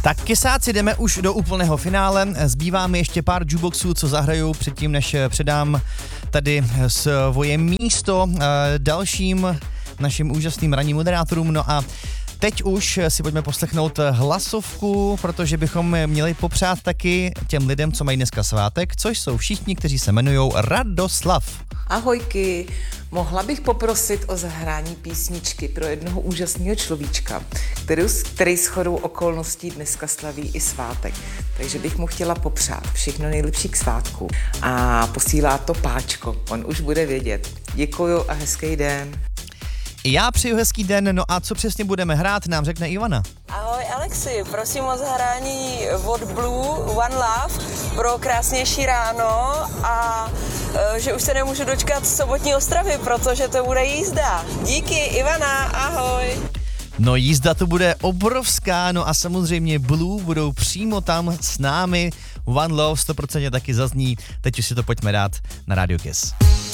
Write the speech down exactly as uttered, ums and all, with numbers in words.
Tak kesáci, jdeme už do úplného finále. Zbývá mi ještě pár jukeboxů, co zahraju předtím, než předám tady svoje místo dalším našim úžasným ranním moderátorům. No a teď už si pojďme poslechnout hlasovku, protože bychom měli popřát taky těm lidem, co mají dneska svátek, což jsou všichni, kteří se jmenují Radoslav. Ahojky, mohla bych poprosit o zahrání písničky pro jednoho úžasného človíčka, který, který shodou okolností dneska slaví i svátek. Takže bych mu chtěla popřát všechno nejlepší k svátku. A posílá to Páčko, on už bude vědět. Děkuju a hezký den. Já přeju hezký den, no a co přesně budeme hrát, nám řekne Ivana. Ahoj Alexi, prosím o zahrání od Blue One Love pro krásnější ráno a e, že už se nemůžu dočkat sobotní Ostravy, protože to bude jízda. Díky Ivana, ahoj. No jízda to bude obrovská, no a samozřejmě Blue budou přímo tam s námi. One Love sto procent taky zazní, teď už si to pojďme dát na Radio Kiss.